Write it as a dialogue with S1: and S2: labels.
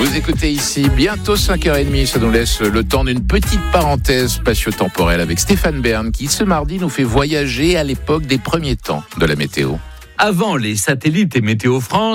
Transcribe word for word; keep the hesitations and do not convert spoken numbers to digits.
S1: Vous écoutez ici bientôt cinq heures trente, ça nous laisse le temps d'une petite parenthèse spatio-temporelle avec Stéphane Bern qui ce mardi nous fait voyager à l'époque des premiers temps de la météo.
S2: Avant les satellites et Météo France,